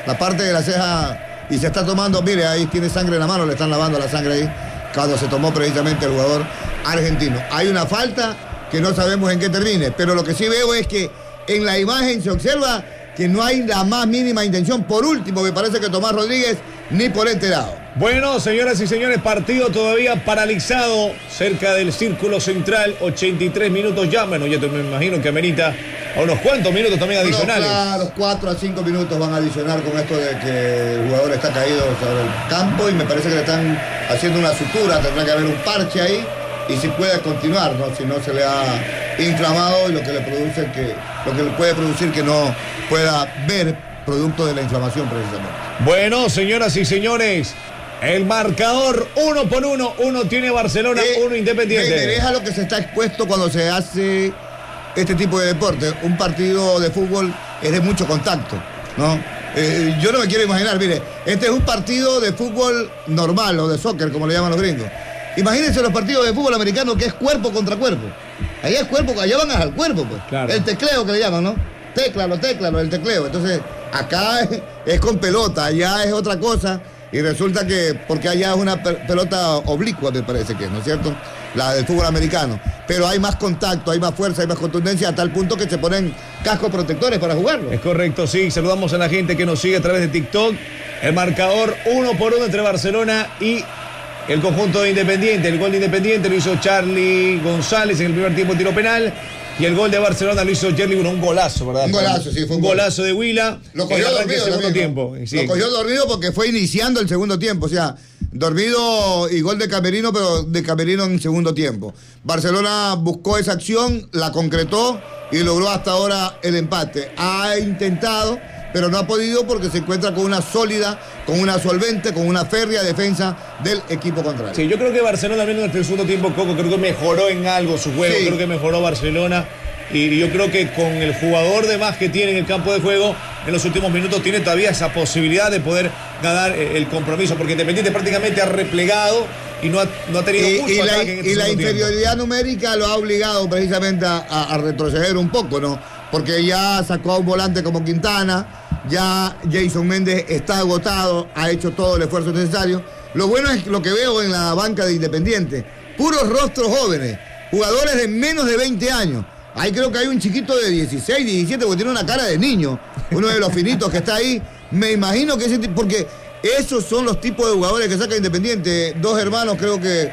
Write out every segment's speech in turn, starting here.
la parte de la ceja y se está tomando, mire, ahí tiene sangre en la mano, le están lavando la sangre ahí, cuando se tomó precisamente el jugador argentino. Hay una falta que no sabemos en qué termine, pero lo que sí veo es que en la imagen se observa que no hay la más mínima intención. Por último, me parece que Tomás Rodríguez ni por enterado. Bueno, señoras y señores, partido todavía paralizado cerca del círculo central, 83 minutos ya. Bueno, ya me imagino que amerita a unos cuantos minutos también adicionales. Claro, 4 a 5 minutos van a adicionar con esto de que el jugador está caído sobre el campo y me parece que le están haciendo una sutura, tendrá que haber un parche ahí y si puede continuar, ¿no? Si no se le ha inflamado y lo que le puede producir que no pueda ver producto de la inflamación precisamente. Bueno, señoras y señores, el marcador 1-1, uno tiene Barcelona, uno Independiente. Me deja lo que se está expuesto cuando se hace este tipo de deporte. Un partido de fútbol es de mucho contacto, ¿no? Yo no me quiero imaginar, mire, este es un partido de fútbol normal o de soccer, como le llaman los gringos. Imagínense los partidos de fútbol americano que es cuerpo contra cuerpo. Allá es cuerpo, allá van al cuerpo, pues. Claro. El tecleo que le llaman, ¿no? Teclalo, el tecleo. Entonces, acá es con pelota, allá es otra cosa. Y resulta que, porque allá es una pelota oblicua, me parece que es, ¿no es cierto? La del fútbol americano. Pero hay más contacto, hay más fuerza, hay más contundencia, a tal punto que se ponen cascos protectores para jugarlo. Es correcto, sí. Saludamos a la gente que nos sigue a través de TikTok. El marcador 1-1 entre Barcelona y el conjunto de Independiente. El gol de Independiente lo hizo Charly González en el primer tiempo de tiro penal. Y el gol de Barcelona lo hizo Jerry Bruno, un golazo, ¿verdad? Un golazo, sí, fue un golazo de Huila. Lo cogió dormido. Segundo tiempo. Sí. Lo cogió dormido porque fue iniciando el segundo tiempo. O sea, dormido y gol de Camerino, pero de Camerino en segundo tiempo. Barcelona buscó esa acción, la concretó y logró hasta ahora el empate. Ha intentado, pero no ha podido porque se encuentra con una sólida, con una solvente, con una férrea defensa del equipo contrario. Sí, yo creo que Barcelona, al menos en el segundo tiempo, Coco, creo que mejoró en algo su juego, sí. Creo que mejoró Barcelona y yo creo que con el jugador de más que tiene en el campo de juego, en los últimos minutos tiene todavía esa posibilidad de poder ganar el compromiso, porque Independiente prácticamente ha replegado y no ha tenido mucho ataque en este la inferioridad tiempo. Numérica lo ha obligado precisamente a retroceder un poco, ¿no? Porque ya sacó a un volante como Quintana, ya Jason Méndez está agotado, ha hecho todo el esfuerzo necesario. Lo bueno es lo que veo en la banca de Independiente, puros rostros jóvenes, jugadores de menos de 20 años. Ahí creo que hay un chiquito de 16, 17, porque tiene una cara de niño, uno de los finitos que está ahí. Me imagino que porque esos son los tipos de jugadores que saca Independiente. Dos hermanos creo que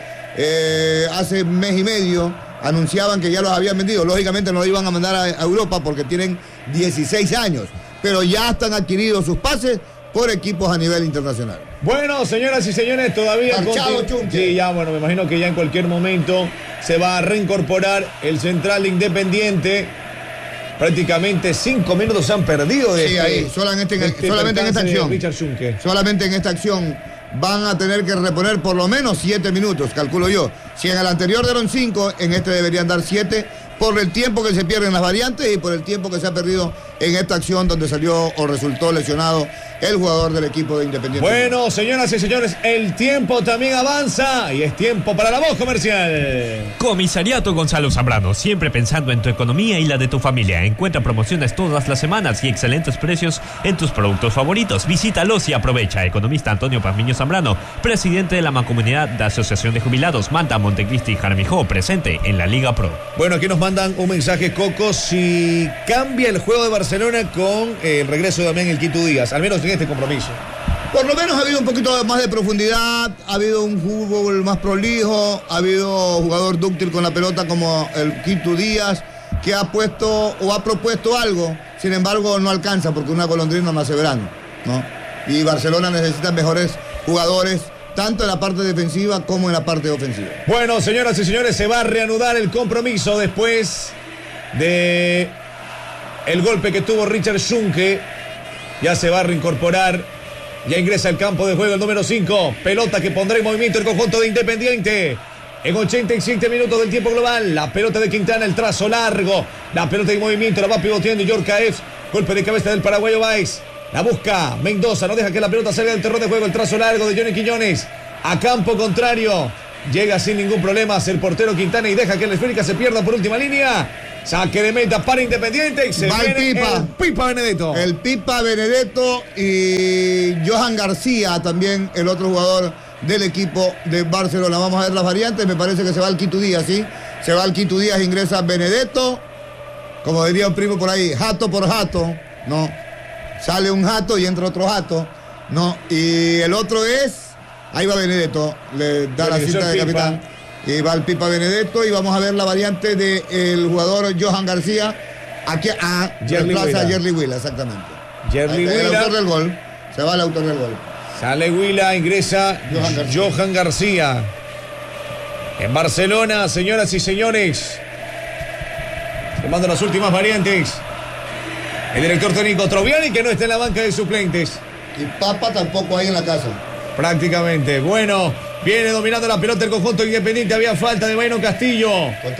hace mes y medio anunciaban que ya los habían vendido. Lógicamente no los iban a mandar a Europa porque tienen 16 años, pero ya están adquiridos sus pases por equipos a nivel internacional. Bueno, señoras y señores, todavía... Sí, ya, bueno, me imagino que ya en cualquier momento se va a reincorporar el central de Independiente. Prácticamente 5 minutos se han perdido de ahí, solamente en esta acción. Richard Schunke. Solamente en esta acción van a tener que reponer por lo menos 7 minutos, calculo yo. Si en el anterior dieron 5, en este deberían dar 7, por el tiempo que se pierden las variantes y por el tiempo que se ha perdido en esta acción donde salió o resultó lesionado el jugador del equipo de Independiente. Bueno, señoras y señores, el tiempo también avanza y es tiempo para la voz comercial. Comisariato Gonzalo Zambrano, siempre pensando en tu economía y la de tu familia. Encuentra promociones todas las semanas y excelentes precios en tus productos favoritos. Visítalos y aprovecha. Economista Antonio Pazmiño Zambrano, presidente de la Mancomunidad de Asociación de Jubilados, Manta, Montecristi y Jaramillo, presente en la Liga Pro. Bueno, aquí nos mandan un mensaje, Coco, si cambia el juego de Barcelona con el regreso de Damián El Quito Díaz, al menos en este compromiso. Por lo menos ha habido un poquito más de profundidad, ha habido un fútbol más prolijo, ha habido jugador dúctil con la pelota como el Quito Díaz, que ha puesto o ha propuesto algo, sin embargo no alcanza porque una golondrina no hace verano, ¿no? Y Barcelona necesita mejores jugadores, tanto en la parte defensiva como en la parte ofensiva. Bueno, señoras y señores, se va a reanudar el compromiso después de el golpe que tuvo Richard Schunke. Ya se va a reincorporar, ya ingresa al campo de juego el número 5, pelota que pondrá en movimiento el conjunto de Independiente. En 87 minutos del tiempo global, la pelota de Quintana, el trazo largo, la pelota en movimiento, la va pivoteando Yorka F, golpe de cabeza del paraguayo Baez. La busca Mendoza, no deja que la pelota salga del terreno de juego. El trazo largo de Johnny Quiñones a campo contrario. Llega sin ningún problema a ser portero Quintana y deja que la esférica se pierda por última línea. Saque de meta para Independiente y se Va el viene Pipa. el Pipa Benedetto. El Pipa Benedetto y Johan García, también el otro jugador del equipo de Barcelona. Vamos a ver las variantes. Me parece que se va al Quito Díaz, ¿sí? Se va al Quito Díaz, ingresa Benedetto. Como diría un primo por ahí, jato por jato. No. Sale un jato y entra otro jato. No. Y el otro es. Ahí va Benedetto. Le da la cinta de capitán. Y va el Pipa Benedetto. Y vamos a ver la variante del jugador Johan García. Aquí a reemplaza a Yerli Huila, exactamente. Yerli Huila. El autor del gol. Se va el autor del gol. Sale Huila, ingresa Johan García. En Barcelona, señoras y señores. Tomando las últimas variantes. El director técnico Troviani, que no está en la banca de suplentes. Y Papa tampoco hay en la casa. Prácticamente. Bueno, viene dominando la pelota el conjunto Independiente. Había falta de Bayno Castillo.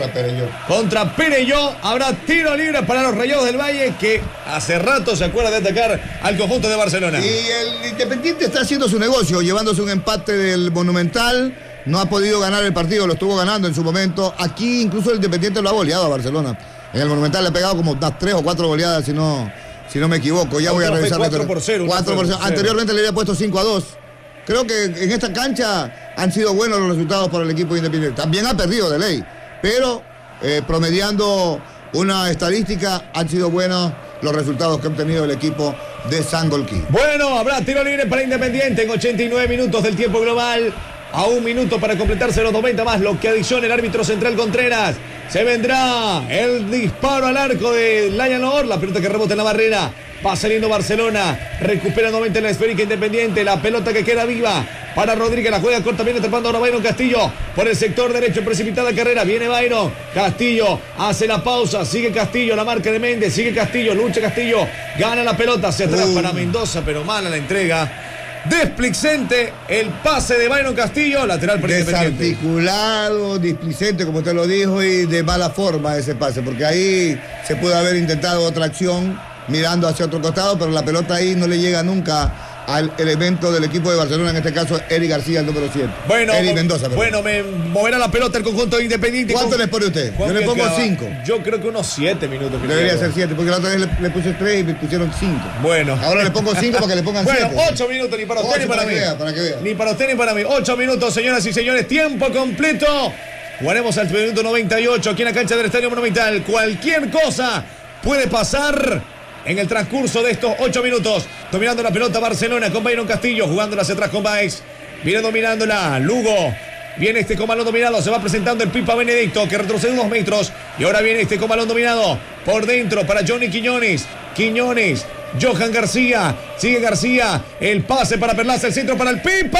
Contra Perelló. Habrá tiro libre para los Rayados del Valle, que hace rato se acuerda de atacar al conjunto de Barcelona. Y el Independiente está haciendo su negocio, llevándose un empate del Monumental. No ha podido ganar el partido, lo estuvo ganando en su momento. Aquí incluso el Independiente lo ha goleado a Barcelona. En el Monumental le ha pegado como unas 3 o 4 goleadas, si no me equivoco. Ya voy a revisar. 4-0. 4-0. Anteriormente le había puesto 5-2. Creo que en esta cancha han sido buenos los resultados para el equipo Independiente. También ha perdido de ley, pero promediando una estadística, han sido buenos los resultados que ha obtenido el equipo de Sangolquí. Bueno, habrá tiro libre para Independiente en 89 minutos del tiempo global. A 1 minuto para completarse los 90 más, lo que adiciona el árbitro central Contreras. Se vendrá el disparo al arco de Layanor, la pelota que rebota en la barrera. Va saliendo Barcelona, recupera nuevamente la esférica Independiente, la pelota que queda viva para Rodríguez, la juega corta, viene atrapando ahora Bayron Castillo por el sector derecho, precipitada carrera, viene Bayron, Castillo hace la pausa, sigue Castillo, la marca de Méndez, sigue Castillo, lucha Castillo, gana la pelota, se atrás para Mendoza, pero mala la entrega. Desplicente el pase de Bayron Castillo, lateral para Independiente. Desarticulado, displicente, como usted lo dijo, y de mala forma ese pase, porque ahí se puede haber intentado otra acción mirando hacia otro costado, pero la pelota ahí no le llega nunca al elemento del equipo de Barcelona, en este caso Eric García, el número 7. Bueno, Eric Mendoza. Bueno, me moverá la pelota el conjunto de Independiente. ¿Cuánto les pone usted? Yo le pongo 5. Yo creo que unos 7 minutos. Debería ser 7, porque la otra vez le puse 3 y me pusieron 5. Bueno. Ahora le pongo 5 para que le pongan 7. Bueno, 8 minutos, ni para usted ni para mí. Para que vea. Ni para usted ni para mí. 8 minutos, señoras y señores, tiempo completo. Jugaremos al minuto 98 aquí en la cancha del Estadio Monumental. Cualquier cosa puede pasar en el transcurso de estos 8 minutos. Dominando la pelota Barcelona con Bayron Castillo, jugándola hacia atrás con Baez. Viene dominándola Lugo. Viene con balón dominado, se va presentando el Pipa Benedetto, que retrocede unos metros. Y ahora viene con balón dominado por dentro para Johnny Quiñones. Quiñones, Johan García, sigue García. El pase para Perlaza, el centro para el Pipa.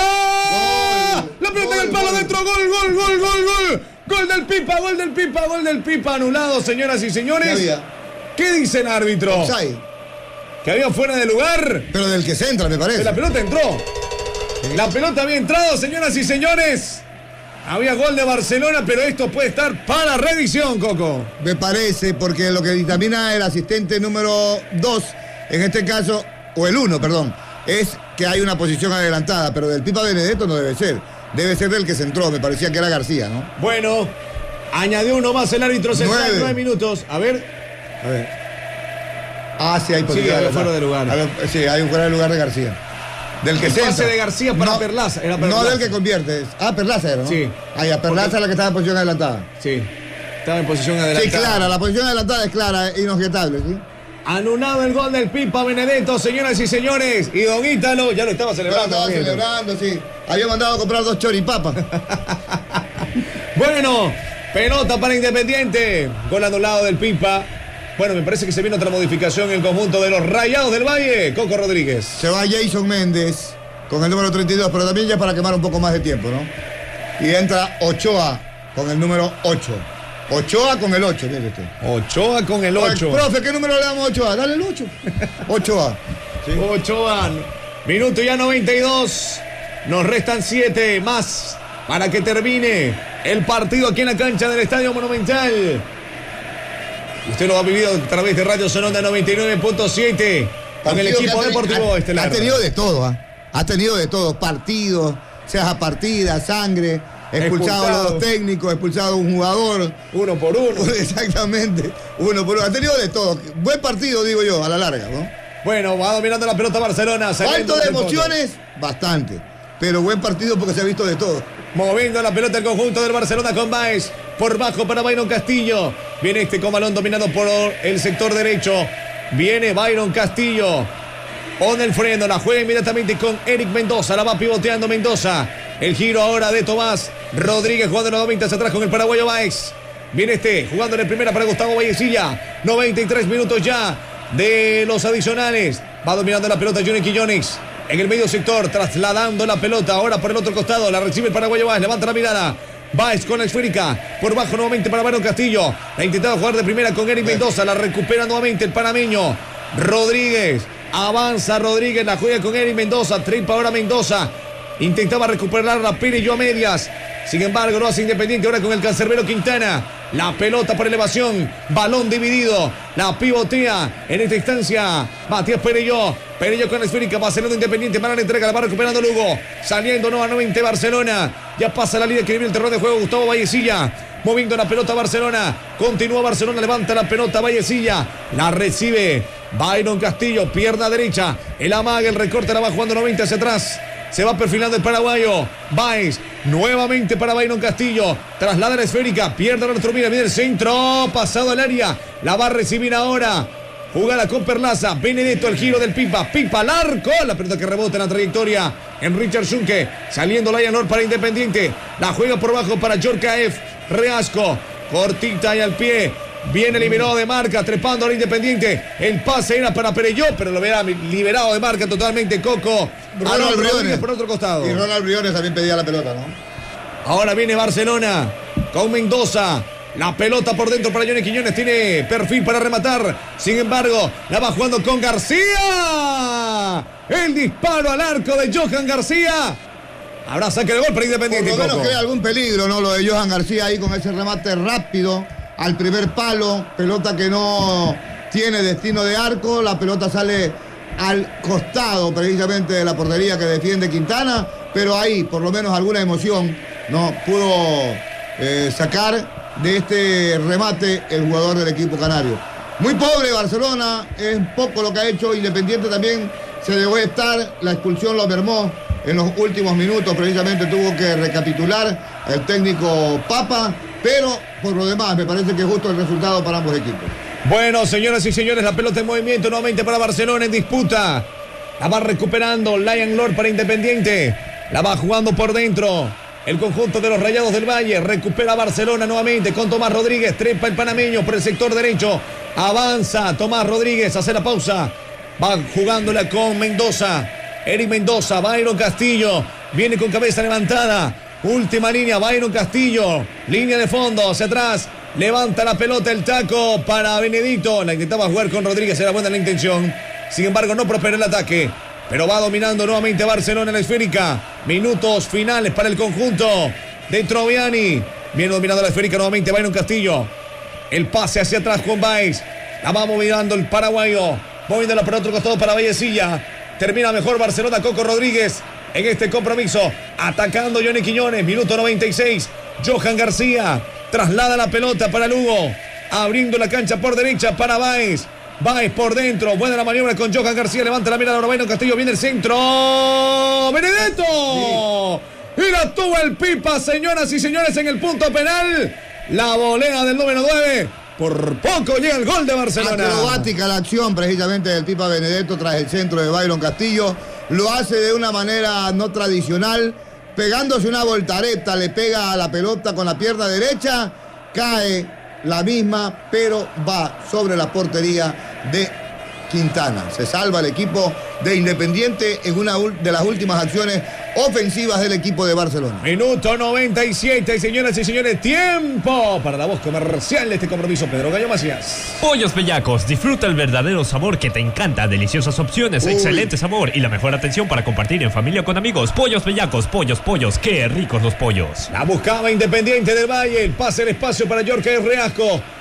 ¡Gol! La pelota en el palo dentro, gol. Gol del Pipa, gol del Pipa, gol del Pipa. Anulado, señoras y señores. ¿Qué dicen, árbitro? Offside. Que había fuera de lugar. Pero del que se entra, me parece. La pelota entró. La pelota había entrado, señoras y señores. Había gol de Barcelona, pero esto puede estar para revisión, Coco. Me parece, porque lo que dictamina el asistente número 2, en este caso, o el 1, perdón, es que hay una posición adelantada, pero del Pipa Benedetto no debe ser. Debe ser del que se entró, me parecía que era García, ¿no? Bueno, añadió uno más el árbitro central, 9 minutos. A ver. Sí, hay posibilidad. Sí, hay fuera de lugar. Sí, hay un fuera de lugar de García. Del que el se pase entra. de García para Perlaza. Era Perlaza. No del que convierte. Perlaza era, ¿no? Sí. Perlaza es la que estaba en posición adelantada. Sí, estaba en posición adelantada. Sí, clara, la posición adelantada es clara, es inobjetable, ¿sí? Anulado el gol del Pipa Benedetto, señoras y señores. Y Don Ítalo ya lo estaba celebrando. Estaba celebrando, sí. Había mandado a comprar 2 choripapas. Bueno, pelota para Independiente. Gol anulado del Pipa. Bueno, me parece que se viene otra modificación en el conjunto de los Rayados del Valle. Coco Rodríguez. Se va Jason Méndez con el número 32, pero también ya para quemar un poco más de tiempo, ¿no? Y entra Ochoa con el número 8. Ochoa con el 8, mire usted. Ochoa con el 8. Profe, ¿qué número le damos a Ochoa? Dale el 8. Ochoa. ¿Sí? Ochoa. Minuto ya 92. Nos restan 7 más para que termine el partido aquí en la cancha del Estadio Monumental. Usted lo ha vivido a través de Radio Sonora 99.7 con el equipo deportivo estelar. Ha tenido de todo, ha tenido de todo, partidos, sea partida, sangre, expulsado a los dos técnicos, expulsado a un jugador. Uno por uno. Exactamente, uno por uno. Ha tenido de todo. Buen partido, digo yo, a la larga, ¿no? Bueno, va dominando la pelota Barcelona. ¿Falto de emociones? Bastante. Pero buen partido porque se ha visto de todo. Moviendo la pelota el conjunto del Barcelona con Baez. Por bajo para Byron Castillo. Viene con balón dominado por el sector derecho. Viene Byron Castillo. Pone el freno, la juega inmediatamente con Eric Mendoza. La va pivoteando Mendoza. El giro ahora de Tomás Rodríguez jugando nuevamente hacia atrás con el paraguayo Baez. Viene jugando en primera para Gustavo Vallecilla. 93 minutos ya de los adicionales. Va dominando la pelota Johnny Quiñones. En el medio sector, trasladando la pelota ahora por el otro costado. La recibe el paraguayo Baez, levanta la mirada. Baez con la esférica, por bajo nuevamente para Byron Castillo. La intentaba jugar de primera con Eric Mendoza. La recupera nuevamente el panameño Rodríguez. Avanza Rodríguez, la juega con Eric Mendoza. Tripa ahora Mendoza. Intentaba recuperarla Pereyó a medias. Sin embargo, lo hace Independiente ahora con el cancerbero Quintana. La pelota por elevación. Balón dividido. La pivotea en esta instancia Matías Pereyó. Pereyó con la esférica. Barcelona Independiente. Para la entrega. La va recuperando Lugo. Saliendo nuevamente Barcelona. Ya pasa la línea que viene el terreno de juego Gustavo Vallecilla. Moviendo la pelota Barcelona. Continúa Barcelona. Levanta la pelota Vallecilla. La recibe Byron Castillo. Pierna derecha. El amague. El recorte. La va jugando 90 hacia atrás. Se va perfilando el paraguayo. Baez nuevamente para Byron Castillo. Traslada la esférica. Pierde la Arturo Mira. Viene el centro. Pasado al área. La va a recibir ahora. Jugada con Perlaza. Benedetto al giro del Pipa. Pipa al arco. La pelota que rebota en la trayectoria. En Richard Junque. Saliendo Lion Lord para Independiente. La juega por bajo para Djorkaeff. Reasco. Cortita y al pie. Viene liberado de marca, trepando al Independiente. El pase era para Pereyó, pero lo verá liberado de marca totalmente Coco. Ronald Briones por otro costado. Y Ronald Briones también pedía la pelota, ¿no? Ahora viene Barcelona con Mendoza. La pelota por dentro para Johnny Quiñones. Tiene perfil para rematar. Sin embargo, la va jugando con García. El disparo al arco de Johan García. Habrá saque de gol para Independiente. Por lo menos crea algún peligro, ¿no? Lo de Johan García ahí con ese remate rápido al primer palo. Pelota que no tiene destino de arco. La pelota sale al costado precisamente de la portería que defiende Quintana. Pero ahí, por lo menos alguna emoción, no pudo sacar de este remate el jugador del equipo canario. Muy pobre Barcelona, es poco lo que ha hecho. Independiente también se dejó estar, la expulsión lo mermó en los últimos minutos, precisamente tuvo que recapitular el técnico Papa, pero por lo demás me parece que es justo el resultado para ambos equipos. Bueno, señoras y señores, la pelota en movimiento nuevamente para Barcelona en disputa. La va recuperando Lion Lord para Independiente. La va jugando por dentro el conjunto de los Rayados del Valle. Recupera Barcelona nuevamente con Tomás Rodríguez. Trepa el panameño por el sector derecho. Avanza Tomás Rodríguez, hace la pausa. Va jugándola con Mendoza. Eric Mendoza, Byron Castillo. Viene con cabeza levantada. Última línea, Byron Castillo. Línea de fondo, hacia atrás. Levanta la pelota, el taco para Benedetto. La intentaba jugar con Rodríguez, era buena la intención. Sin embargo, no prosperó el ataque. Pero va dominando nuevamente Barcelona en la esférica. Minutos finales para el conjunto de Troviani. Viene dominando la esférica nuevamente Byron Castillo. El pase hacia atrás con Baez. La va moviendo el paraguayo. Moviéndola por otro costado para Vallecilla. Termina mejor Barcelona, Coco Rodríguez en este compromiso. Atacando Johnny Quiñones. Minuto 96. Johan García traslada la pelota para Lugo. Abriendo la cancha por derecha para Baez. Baez por dentro, buena la maniobra con Johan García, levanta la mirada, Byron Castillo, viene el centro, Benedetto, y la tuvo el Pipa, señoras y señores, en el punto penal, la volea del número 9, por poco llega el gol de Barcelona. Acrobática la acción precisamente del Pipa Benedetto tras el centro de Byron Castillo, lo hace de una manera no tradicional, pegándose una voltareta, le pega a la pelota con la pierna derecha, cae la misma, pero va sobre la portería de Quintana. Se salva el equipo de Independiente en una de las últimas acciones ofensivas del equipo de Barcelona. Minuto 97, señoras y señores, tiempo para la voz comercial de este compromiso. Pedro Gallo Macías. Pollos Bellacos, disfruta el verdadero sabor que te encanta. Deliciosas opciones, excelente sabor y la mejor atención para compartir en familia o con amigos. Pollos Bellacos, pollos, qué ricos los pollos. La buscaba Independiente del Valle, el pase, el espacio para Djorkaeff Reasco.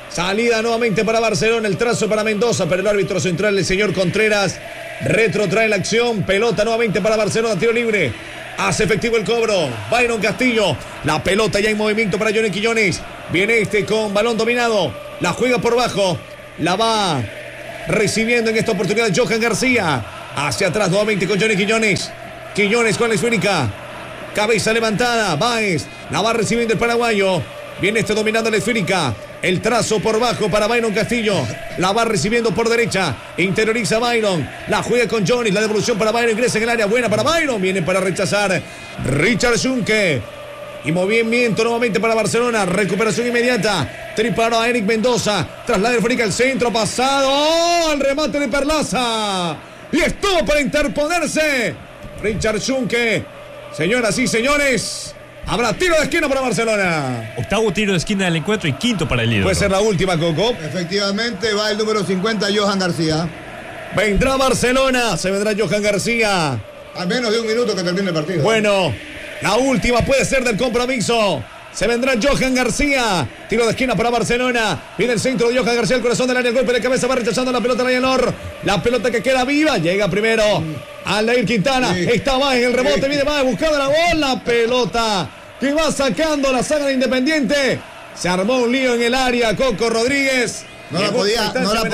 Salida nuevamente para Barcelona, el trazo para Mendoza, pero el árbitro central, el señor Contreras, retrotrae la acción. Pelota nuevamente para Barcelona, tiro libre. Hace efectivo el cobro. Byron Castillo. La pelota ya en movimiento para Johnny Quiñones. Viene con balón dominado. La juega por bajo. La va recibiendo en esta oportunidad Johan García. Hacia atrás nuevamente con Johnny Quiñones. Quiñones con la esférica. Cabeza levantada. Báez. La va recibiendo el paraguayo. Viene dominando la esférica. El trazo por bajo para Byron Castillo. La va recibiendo por derecha. Interioriza Byron. La juega con Johnny. La devolución para Byron. Ingresa en el área. Buena para Byron. Viene para rechazar Richard Junque. Y movimiento nuevamente para Barcelona. Recuperación inmediata. Triparo a Eric Mendoza. Traslada el esférica al centro. Pasado. ¡Oh! El remate de Perlaza. Y estuvo para interponerse Richard Junque. Señoras y señores, habrá tiro de esquina para Barcelona. Octavo tiro de esquina del encuentro y quinto para el líder. Puede ser la última, Coco. Efectivamente, va el número 50, Johan García. Vendrá Barcelona, se vendrá Johan García. Al menos de un minuto que termine el partido. Bueno, la última puede ser del compromiso. Se vendrá Johan García. Tiro de esquina para Barcelona. Viene el centro de Johan García, el corazón del área, el golpe de cabeza, va rechazando la pelota Ryan Lor. La pelota que queda viva, llega primero Aldair Quintana. Sí. Está más en el rebote, viene más buscando la bola. La pelota que va sacando la saga de Independiente. Se armó un lío en el área, Coco Rodríguez. No la podía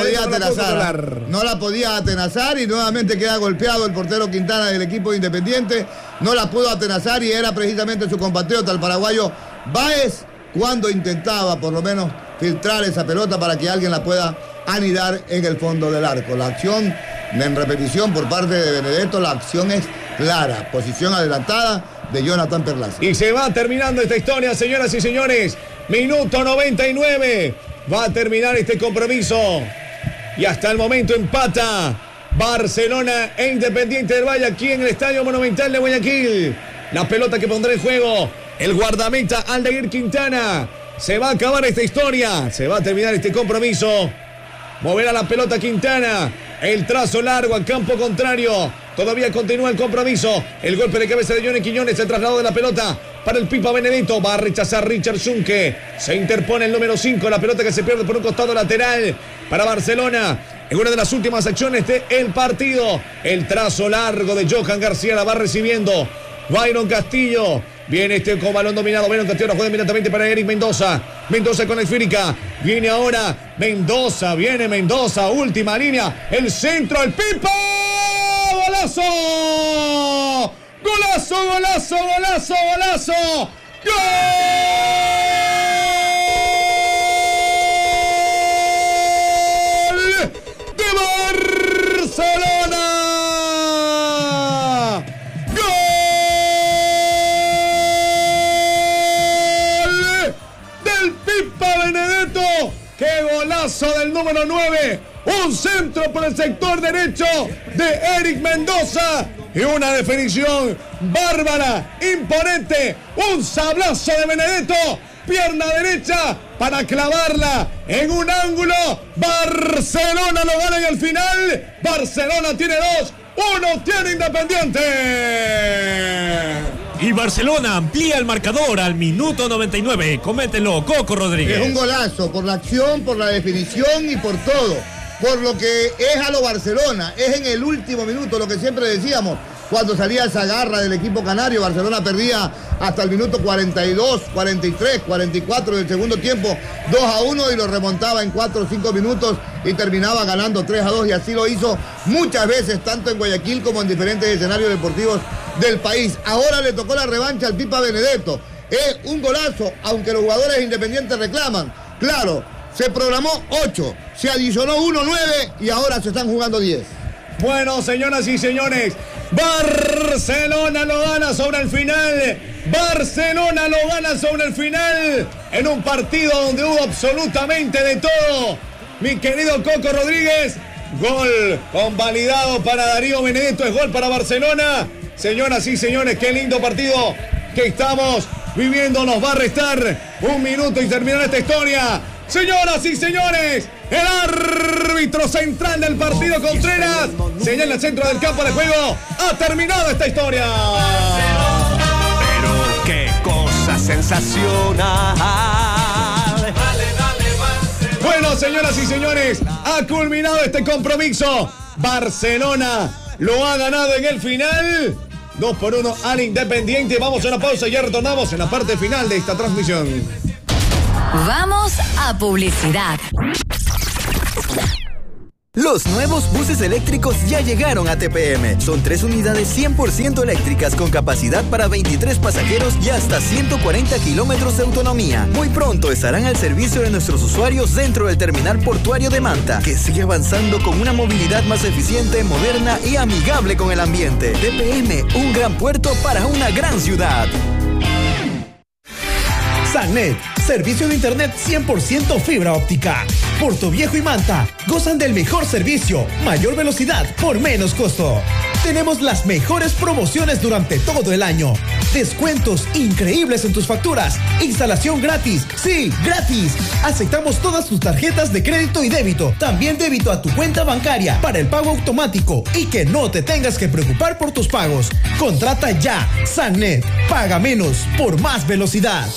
atenazar. No la podía atenazar y nuevamente queda golpeado el portero Quintana del equipo de Independiente. No la pudo atenazar y era precisamente su compatriota, el paraguayo Báez, cuando intentaba por lo menos filtrar esa pelota para que alguien la pueda anidar en el fondo del arco. La acción, en repetición por parte de Benedetto, la acción es clara. Posición adelantada de Jonathan Perlaza. Y se va terminando esta historia, señoras y señores. Minuto 99. Va a terminar este compromiso. Y hasta el momento empata Barcelona e Independiente del Valle aquí en el Estadio Monumental de Guayaquil. La pelota que pondrá en juego el guardameta Aldair Quintana. Se va a acabar esta historia. Se va a terminar este compromiso. Moverá la pelota Quintana. El trazo largo al campo contrario. Todavía continúa el compromiso. El golpe de cabeza de Johnny Quiñones. El traslado de la pelota para el Pipa Benedetto. Va a rechazar Richard Junque. Se interpone el número 5. La pelota que se pierde por un costado lateral para Barcelona. En una de las últimas acciones del partido. El trazo largo de Johan García. La va recibiendo Byron Castillo. Viene con balón dominado. Byron Castillo la juega inmediatamente para Eric Mendoza. Mendoza con la esférica. Viene ahora Mendoza. Viene Mendoza. Última línea. El centro. El Pipa. ¡Golazo! ¡Golazo, golazo, golazo, golazo! ¡Gol! ¡De Barcelona! Benedetto, qué golazo del número 9, un centro por el sector derecho de Eric Mendoza y una definición bárbara, imponente, un sablazo de Benedetto, pierna derecha para clavarla en un ángulo. Barcelona lo gana en el final. Barcelona tiene 2, 1 tiene Independiente. Y Barcelona amplía el marcador al minuto 99. Comételo, Coco Rodríguez. Es un golazo por la acción, por la definición y por todo. Por lo que es a lo Barcelona. Es en el último minuto, lo que siempre decíamos. Cuando salía esa garra del equipo canario, Barcelona perdía hasta el minuto 42, 43, 44 del segundo tiempo, 2-1 y lo remontaba en 4 o 5 minutos y terminaba ganando 3-2 y así lo hizo muchas veces, tanto en Guayaquil como en diferentes escenarios deportivos del país. Ahora le tocó la revancha al Pipa Benedetto. Es un golazo, aunque los jugadores independientes reclaman. Claro, se programó 8, se adicionó 1, 9 y ahora se están jugando 10. Bueno, señoras y señores, Barcelona lo gana sobre el final. Barcelona lo gana sobre el final en un partido donde hubo absolutamente de todo. Mi querido Coco Rodríguez, gol convalidado para Darío Benedetto, es gol para Barcelona. Señoras y señores, qué lindo partido que estamos viviendo. Nos va a restar 1 minuto y terminar esta historia. Señoras y señores, el árbitro central del partido, Contreras, señala el centro del campo de juego. Ha terminado esta historia. Pero qué cosa sensacional. Bueno, señoras y señores, ha culminado este compromiso. Barcelona lo ha ganado en el final. 2-1 al Independiente. Vamos a una pausa y ya retornamos en la parte final de esta transmisión. Vamos a publicidad. Los nuevos buses eléctricos ya llegaron a TPM. Son 3 unidades 100% eléctricas con capacidad para 23 pasajeros y hasta 140 kilómetros de autonomía. Muy pronto estarán al servicio de nuestros usuarios dentro del terminal portuario de Manta, que sigue avanzando con una movilidad más eficiente, moderna y amigable con el ambiente. TPM, un gran puerto para una gran ciudad. Sannet, servicio de internet 100% fibra óptica. Puerto Viejo y Manta gozan del mejor servicio, mayor velocidad por menos costo. Tenemos las mejores promociones durante todo el año. Descuentos increíbles en tus facturas. Instalación gratis. Sí, gratis. Aceptamos todas tus tarjetas de crédito y débito. También débito a tu cuenta bancaria para el pago automático y que no te tengas que preocupar por tus pagos. Contrata ya. Sannet. Paga menos por más velocidad.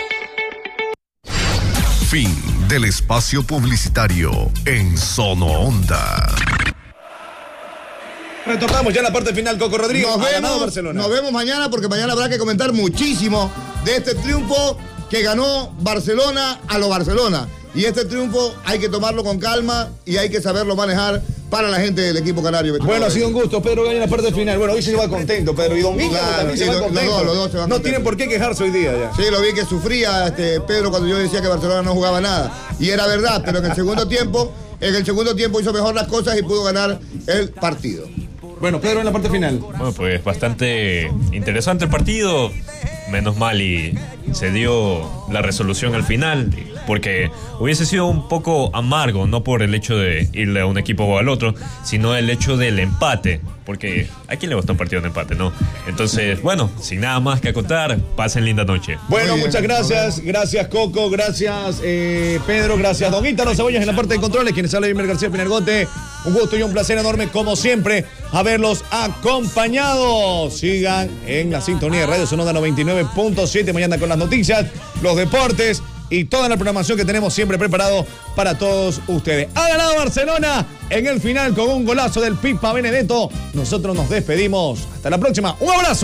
Fin del espacio publicitario en Sono Onda. Retornamos ya en la parte final, Coco Rodríguez. Nos vemos mañana porque mañana habrá que comentar muchísimo de este triunfo que ganó Barcelona a lo Barcelona. Y este triunfo hay que tomarlo con calma y hay que saberlo manejar para la gente del equipo canario. Bueno, ha sido un gusto, Pedro Gaña en la parte final. Bueno, hoy se va contento, Pedro. Y Domingo también se va contento. Los dos se van no contentos. tienen por qué quejarse hoy día ya. Sí, lo vi que sufría Pedro cuando yo decía que Barcelona no jugaba nada. Y era verdad, pero en el segundo tiempo hizo mejor las cosas y pudo ganar el partido. Bueno, Pedro en la parte final. Bueno, pues bastante interesante el partido. Menos mal y se dio la resolución al final, porque hubiese sido un poco amargo, no por el hecho de irle a un equipo o al otro, sino el hecho del empate, porque ¿a quién le gusta un partido de empate, no? Entonces, bueno, sin nada más que acotar, pasen linda noche. Bueno, muchas gracias. Gracias, Coco. Gracias, Pedro. Gracias, Don Ítalo Cebollas en la parte de controles. Quienes habla Wilmer García Pinargote. Un gusto y un placer enorme, como siempre, haberlos acompañado. Sigan en la sintonía de Radio Sonora 99.7. Mañana con las noticias, los deportes y toda la programación que tenemos siempre preparado para todos ustedes. Ha ganado Barcelona en el final con un golazo del Pipa Benedetto. Nosotros nos despedimos. Hasta la próxima. Un abrazo.